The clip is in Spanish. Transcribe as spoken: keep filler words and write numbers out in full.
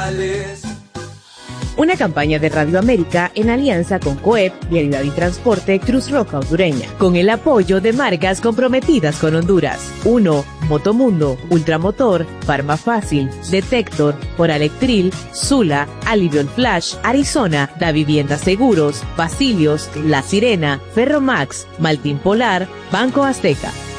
Rurales. Una campaña de Radio América en alianza con COEP, Vialidad y Transporte Cruz Roja Hondureña, con el apoyo de marcas comprometidas con Honduras. uno. Motomundo, Ultramotor, Farmafácil, Detector, Oralectril, Sula, Alivion Flash, Arizona, Da Vivienda Seguros, Basilios, La Sirena, Ferromax, Maltín Polar, Banco Azteca.